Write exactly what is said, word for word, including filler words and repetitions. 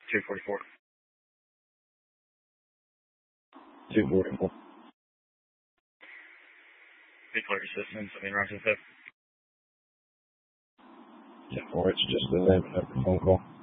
two forty-four. two forty-four. Vehicle assistance, I mean, roger that. ten four, it's just the name of the phone call.